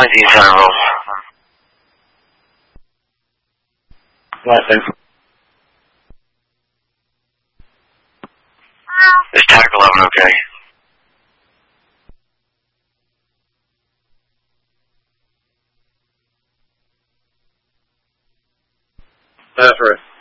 1910 roll. Last thing. Is TAC 11 okay? That's right.